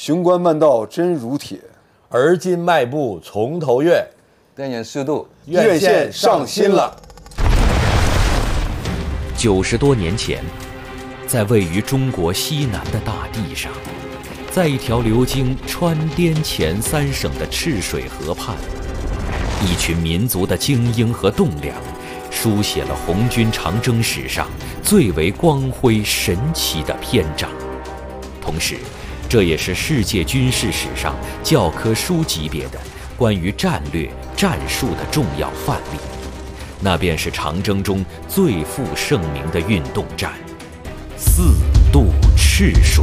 雄关漫道真如铁， 而今迈步从头越， 电影适度， 院线上新了。 90多年前，在位于中国西南的大地上，在一条流经川滇黔3省的赤水河畔，一群民族的精英和栋梁，书写了红军长征史上最为光辉神奇的篇章。同时，这也是世界军事史上教科书级别的关于战略战术的重要范例。那便是长征中最负盛名的运动战——4渡赤水。